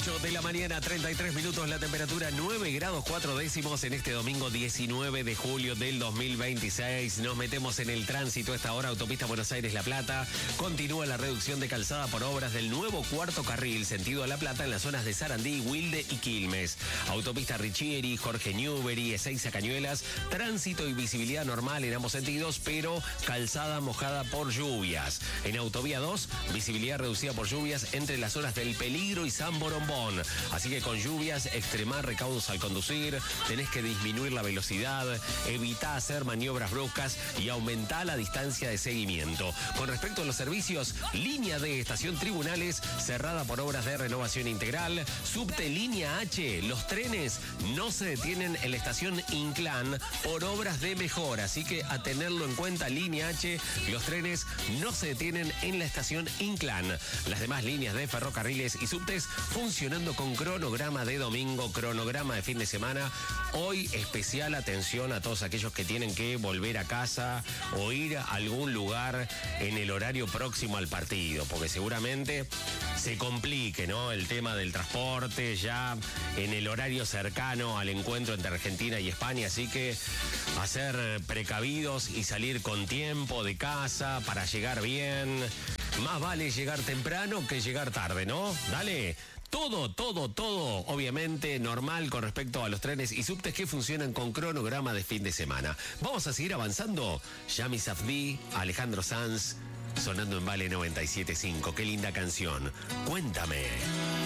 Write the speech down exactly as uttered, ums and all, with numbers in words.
ocho de la mañana, treinta y tres minutos, la temperatura nueve grados cuatro décimos en este domingo diecinueve de julio del dos mil veintiséis. Nos metemos en el tránsito. Esta hora, autopista Buenos Aires-La Plata. Continúa la reducción de calzada por obras del nuevo cuarto carril sentido a La Plata en las zonas de Sarandí, Wilde y Quilmes. Autopista Richieri, Jorge Newbery, Ezeiza Cañuelas. Tránsito y visibilidad normal en ambos sentidos, pero calzada mojada por lluvias. En Autovía dos, visibilidad reducida por lluvias entre las zonas del Peligro y San Borombón. Así que con lluvias, extremar recaudos al conducir, tenés que disminuir la velocidad, evitá hacer maniobras bruscas y aumentá la distancia de seguimiento. Con respecto a los servicios, línea D, estación Tribunales, cerrada por obras de renovación integral. Subte línea H, los trenes no se detienen en la estación Inclán por obras de mejora. Así que a tenerlo en cuenta, línea H, los trenes no se detienen en la estación Inclán. Las demás líneas de ferrocarriles y subtes funcionando con cronograma de domingo, cronograma de fin de semana. Hoy especial atención a todos aquellos que tienen que volver a casa o ir a algún lugar en el horario próximo al partido, porque seguramente se complique, ¿no? El tema del transporte ya en el horario cercano al encuentro entre Argentina y España, así que a ser precavidos y salir con tiempo de casa para llegar bien. Más vale llegar temprano que llegar tarde, ¿no? Dale. Todo, todo, todo, obviamente, normal con respecto a los trenes y subtes que funcionan con cronograma de fin de semana. Vamos a seguir avanzando. Yami Safdie, Alejandro Sanz, sonando en Vale noventa y siete punto cinco. Qué linda canción. Cuéntame.